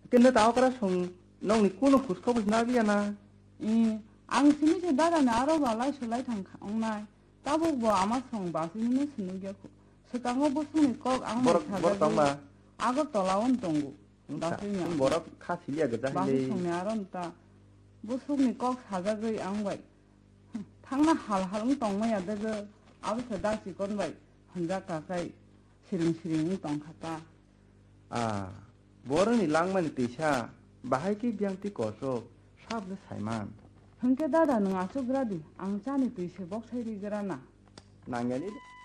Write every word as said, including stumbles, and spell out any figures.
Kena tahu kara song nong ni kuno kusko bus nabi ana. 이 앙심이세 나라는 알아봐라 실라이탕 엉나이 따보고 아마 성 바스미는 쓰는 게 세강어 보스미 꼭 앙마 찾아. 아거 돌아온 동구. 나스미야. 뭐라 카실이야 그다. 바스 성내 알았다. 보스미 꼭 찾아그 앙바이. 탕나 할할응 동마야 되그 아버서 다시 건바이 혼자 가까이 시릉시릉 동갔다. 아, 뭐라니 랑만이 뜻이야. 바하이기 비앙티 거서 샵을 사이만. 흥게 다다는 아주 그라디 앙자니 뜻이 복사리 그라나. 난견이